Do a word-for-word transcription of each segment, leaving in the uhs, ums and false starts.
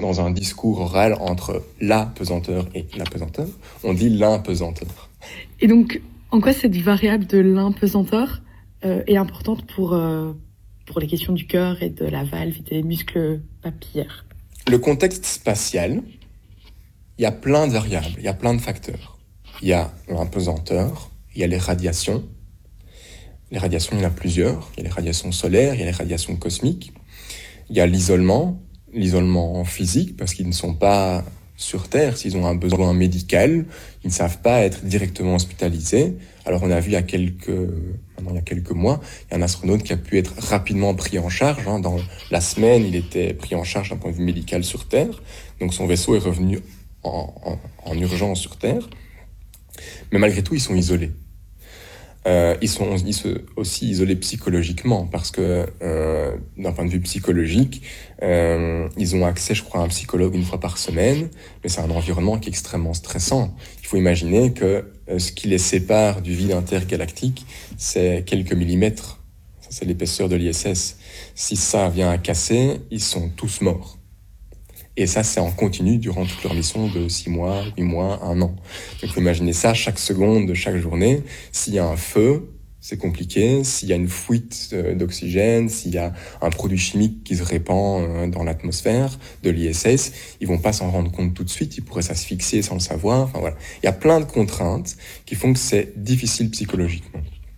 dans un discours oral entre la pesanteur et l'apesanteur, on dit l'impesanteur. Et donc, en quoi cette variable de l'impesanteur euh, est importante pour, euh, pour les questions du cœur et de la valve et des muscles papillaires? Le contexte spatial, il y a plein de variables, il y a plein de facteurs. Il y a l'impesanteur, il y a les radiations. Les radiations, il y en a plusieurs. Il y a les radiations solaires, il y a les radiations cosmiques. Il y a l'isolement, l'isolement physique, parce qu'ils ne sont pas sur Terre. S'ils ont un besoin médical, ils ne savent pas être directement hospitalisés. Alors on a vu il y a quelques, maintenant, il y a quelques mois, il y a un astronaute qui a pu être rapidement pris en charge. Hein. Dans la semaine, il était pris en charge d'un point de vue médical sur Terre. Donc son vaisseau est revenu en, en, en urgence sur Terre. Mais malgré tout, ils sont isolés. Euh, ils sont ils sont aussi isolés psychologiquement parce que euh, d'un point de vue psychologique, euh, ils ont accès, je crois, à un psychologue une fois par semaine, mais c'est un environnement qui est extrêmement stressant. Il faut imaginer que euh, ce qui les sépare du vide intergalactique, c'est quelques millimètres. Ça, c'est l'épaisseur de l'I S S. Si ça vient à casser, ils sont tous morts. Et ça, c'est en continu durant toute leur mission de six mois, huit mois, un an. Donc, vous imaginez ça chaque seconde de chaque journée. S'il y a un feu, c'est compliqué. S'il y a une fuite d'oxygène, s'il y a un produit chimique qui se répand dans l'atmosphère de l'I S S, ils vont pas s'en rendre compte tout de suite. Ils pourraient s'asphyxier sans le savoir. Enfin, voilà. Il y a plein de contraintes qui font que c'est difficile psychologiquement.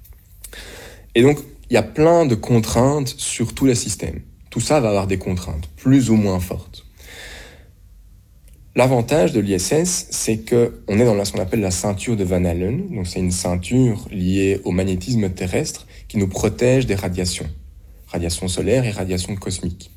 Et donc, il y a plein de contraintes sur tous les systèmes. Tout ça va avoir des contraintes, plus ou moins fortes. L'avantage de l'I S S, c'est qu'on est dans ce qu'on appelle la ceinture de Van Allen. Donc, c'est une ceinture liée au magnétisme terrestre qui nous protège des radiations. Radiations solaires et radiations cosmiques.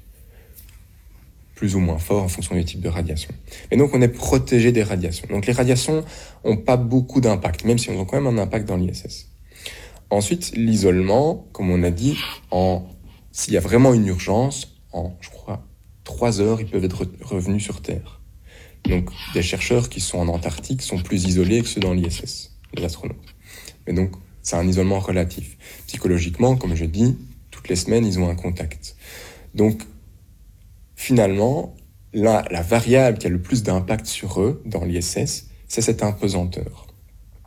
Plus ou moins fort en fonction du type de radiation. Et donc, on est protégé des radiations. Donc, les radiations n'ont pas beaucoup d'impact, même si elles ont quand même un impact dans l'I S S. Ensuite, l'isolement, comme on a dit, en, s'il y a vraiment une urgence, en, je crois, trois heures, ils peuvent être revenus sur Terre. Donc, des chercheurs qui sont en Antarctique sont plus isolés que ceux dans l'I S S, les astronautes. Mais donc, c'est un isolement relatif. Psychologiquement, comme je dis, toutes les semaines, ils ont un contact. Donc, finalement, la, la variable qui a le plus d'impact sur eux dans l'I S S, c'est cette impesanteur. Okay ?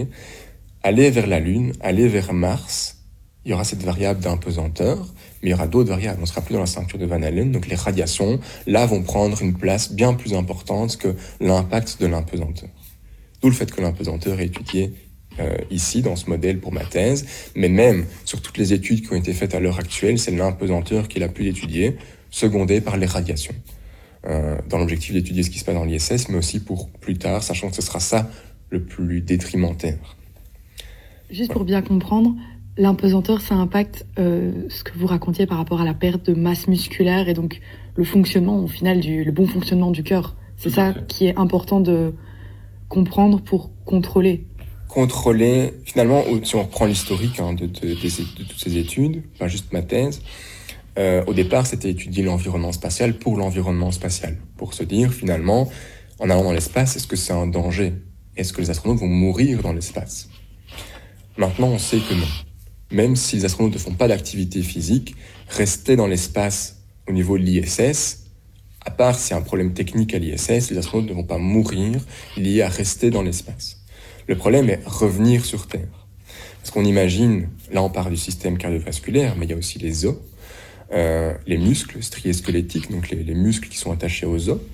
Aller vers la Lune, aller vers Mars, il y aura cette variable d'impesanteur, mais il y aura d'autres variables. On ne sera plus dans la ceinture de Van Allen, donc les radiations, là, vont prendre une place bien plus importante que l'impact de l'impesanteur. D'où le fait que l'impesanteur est étudiée euh, ici, dans ce modèle pour ma thèse, mais même sur toutes les études qui ont été faites à l'heure actuelle, c'est l'impesanteur qui est la plus étudiée, secondée par les radiations. Euh, dans l'objectif d'étudier ce qui se passe dans l'I S S, mais aussi pour plus tard, sachant que ce sera ça le plus détrimentaire. Juste pour bien comprendre, l'impesanteur, ça impacte euh, ce que vous racontiez par rapport à la perte de masse musculaire et donc le fonctionnement, au final, du, le bon fonctionnement du cœur. C'est ça qui est important de comprendre pour contrôler. Contrôler, finalement, si on reprend l'historique hein, de, de, de, de toutes ces études, pas juste ma thèse, euh, au départ, c'était étudier l'environnement spatial pour l'environnement spatial. Pour se dire, finalement, en allant dans l'espace, est-ce que c'est un danger ? Est-ce que les astronautes vont mourir dans l'espace ? Maintenant, on sait que non. Même si les astronautes ne font pas d'activité physique, rester dans l'espace au niveau de l'I S S, à part s'il y a un problème technique à l'I S S, les astronautes ne vont pas mourir liés à rester dans l'espace. Le problème est revenir sur Terre. Parce qu'on imagine, là on parle du système cardiovasculaire, mais il y a aussi les os, euh, les muscles striés squelettiques, donc les, les muscles qui sont attachés aux os.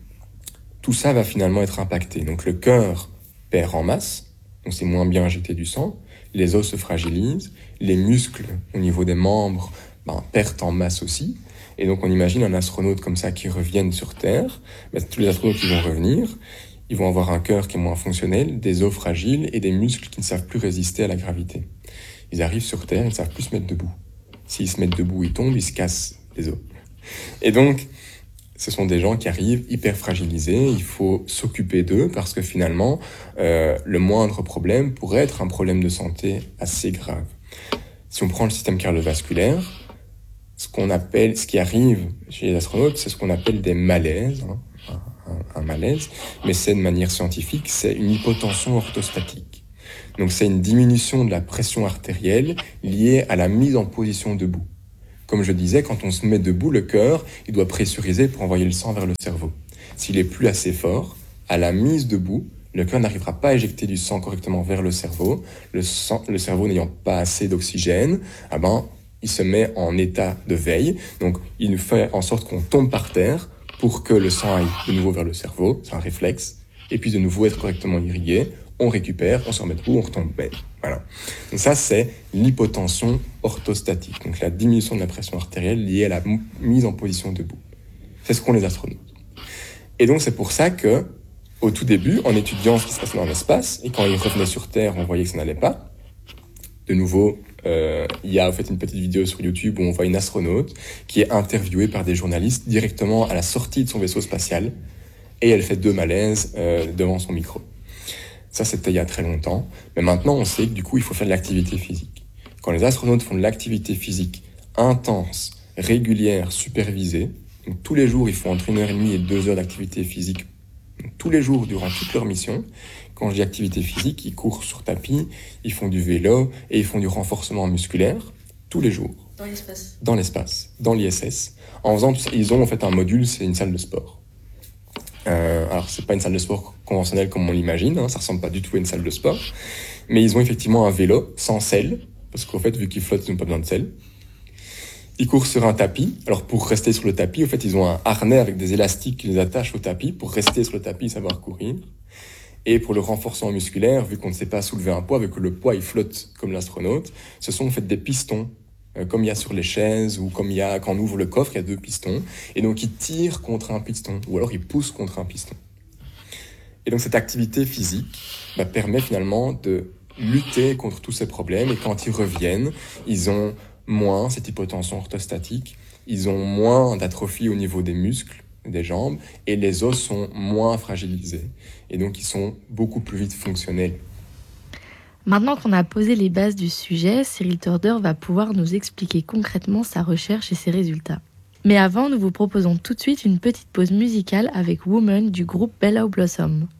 Tout ça va finalement être impacté. Donc le cœur perd en masse, donc c'est moins bien injecté du sang, les os se fragilisent, les muscles au niveau des membres ben, perdent en masse aussi. Et donc on imagine un astronaute comme ça qui revienne sur Terre. Ben, tous les astronautes qui vont revenir, ils vont avoir un cœur qui est moins fonctionnel, des os fragiles et des muscles qui ne savent plus résister à la gravité. Ils arrivent sur Terre, ils ne savent plus se mettre debout. S'ils se mettent debout, ils tombent, ils se cassent les os. Et donc, ce sont des gens qui arrivent hyper fragilisés, il faut s'occuper d'eux parce que finalement, euh, le moindre problème pourrait être un problème de santé assez grave. Si on prend le système cardiovasculaire, ce qu'on appelle, ce qui arrive chez les astronautes, c'est ce qu'on appelle des malaises, hein, un, un malaise, mais c'est de manière scientifique, c'est une hypotension orthostatique. Donc c'est une diminution de la pression artérielle liée à la mise en position debout. Comme je disais, quand on se met debout, le cœur, il doit pressuriser pour envoyer le sang vers le cerveau. S'il est plus assez fort, à la mise debout, le cœur n'arrivera pas à éjecter du sang correctement vers le cerveau. Le, sang, le cerveau n'ayant pas assez d'oxygène, ah ben, il se met en état de veille. Donc, il nous fait en sorte qu'on tombe par terre pour que le sang aille de nouveau vers le cerveau. C'est un réflexe. Et puis, de nouveau être correctement irrigué. On récupère, on se remet debout, on retombe. Mais, voilà. Donc ça, c'est l'hypotension orthostatique. Donc, la diminution de la pression artérielle liée à la m- mise en position debout. C'est ce qu'ont les astronautes. Et donc, c'est pour ça que, au tout début, en étudiant ce qui se passait dans l'espace, et quand ils revenaient sur Terre, on voyait que ça n'allait pas. De nouveau, euh, il y a en fait une petite vidéo sur YouTube où on voit une astronaute qui est interviewée par des journalistes directement à la sortie de son vaisseau spatial, et elle fait deux malaises euh, devant son micro. Ça, c'était il y a très longtemps, mais maintenant, on sait que du coup, il faut faire de l'activité physique. Quand les astronautes font de l'activité physique intense, régulière, supervisée, donc tous les jours, ils font entre une heure et demie et deux heures d'activité physique tous les jours durant toute leur mission. Quand je dis activité physique, ils courent sur tapis, ils font du vélo et ils font du renforcement musculaire tous les jours. Dans l'espace. Dans l'espace, dans l'I S S. En faisant tout ça, ils ont en fait un module, c'est une salle de sport. Euh, alors c'est pas une salle de sport conventionnelle comme on l'imagine, hein, ça ressemble pas du tout à une salle de sport, mais ils ont effectivement un vélo sans selle, parce qu'en fait vu qu'ils flottent, ils n'ont pas besoin de selle. Ils courent sur un tapis. Alors, pour rester sur le tapis, en fait, ils ont un harnais avec des élastiques qui les attachent au tapis pour rester sur le tapis et savoir courir. Et pour le renforcement musculaire, vu qu'on ne sait pas soulever un poids, vu que le poids, il flotte comme l'astronaute, ce sont en fait des pistons, euh, comme il y a sur les chaises ou comme il y a quand on ouvre le coffre, il y a deux pistons. Et donc, ils tirent contre un piston ou alors ils poussent contre un piston. Et donc, cette activité physique bah, permet finalement de lutter contre tous ces problèmes. Et quand ils reviennent, ils ont moins cette hypotension orthostatique, ils ont moins d'atrophie au niveau des muscles, des jambes, et les os sont moins fragilisés. Et donc, ils sont beaucoup plus vite fonctionnels. Maintenant qu'on a posé les bases du sujet, Cyril Toorder va pouvoir nous expliquer concrètement sa recherche et ses résultats. Mais avant, nous vous proposons tout de suite une petite pause musicale avec Woman du groupe Bella Blossom.